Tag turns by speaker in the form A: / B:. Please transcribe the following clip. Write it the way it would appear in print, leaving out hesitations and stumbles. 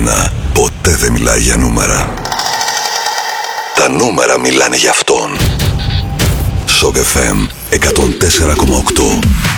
A: 1. Ποτέ δεν μιλάει για νούμερα. Τα νούμερα μιλάνε για αυτόν. Shock FM 104,8.